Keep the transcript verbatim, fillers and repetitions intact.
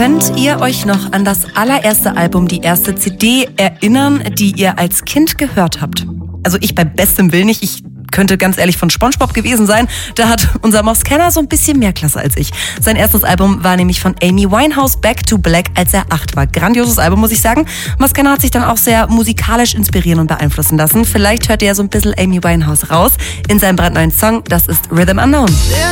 Könnt ihr euch noch an das allererste Album, die erste C D erinnern, die ihr als Kind gehört habt? Also ich bei bestem Willen nicht. Ich könnte ganz ehrlich von SpongeBob gewesen sein. Da hat unser Moss Kenner so ein bisschen mehr Klasse als ich. Sein erstes Album war nämlich von Amy Winehouse, Back to Black, als er acht war. Grandioses Album, muss ich sagen. Moss Kenner hat sich dann auch sehr musikalisch inspirieren und beeinflussen lassen. Vielleicht hört ihr ja so ein bisschen Amy Winehouse raus in seinem brandneuen Song. Das ist Rhythm Unknown.